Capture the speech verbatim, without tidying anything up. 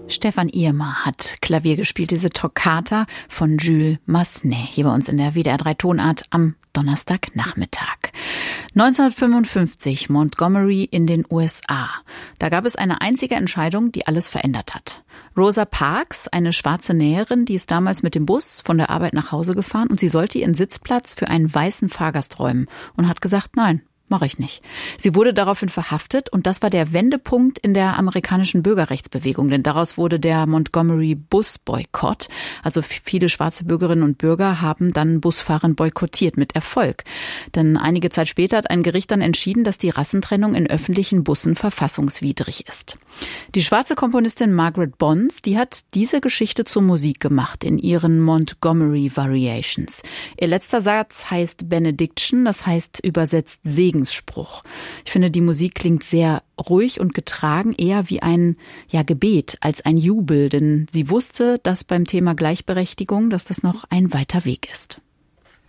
Stefan Irmer hat Klavier gespielt, diese Toccata von Jules Massenet, hier bei uns in der W D R drei Tonart am Donnerstagnachmittag. neunzehnhundertfünfundfünfzig, Montgomery in den U S A. Da gab es eine einzige Entscheidung, die alles verändert hat. Rosa Parks, eine schwarze Näherin, die ist damals mit dem Bus von der Arbeit nach Hause gefahren und sie sollte ihren Sitzplatz für einen weißen Fahrgast räumen und hat gesagt, nein, mache ich nicht. Sie wurde daraufhin verhaftet und das war der Wendepunkt in der amerikanischen Bürgerrechtsbewegung, denn daraus wurde der Montgomery-Bus-Boykott. Also viele schwarze Bürgerinnen und Bürger haben dann Busfahren boykottiert mit Erfolg. Denn einige Zeit später hat ein Gericht dann entschieden, dass die Rassentrennung in öffentlichen Bussen verfassungswidrig ist. Die schwarze Komponistin Margaret Bonds, die hat diese Geschichte zur Musik gemacht in ihren Montgomery Variations. Ihr letzter Satz heißt Benediction, das heißt übersetzt Segen. Segensspruch. Ich finde, die Musik klingt sehr ruhig und getragen, eher wie ein ja, Gebet als ein Jubel, denn sie wusste, dass beim Thema Gleichberechtigung, dass das noch ein weiter Weg ist.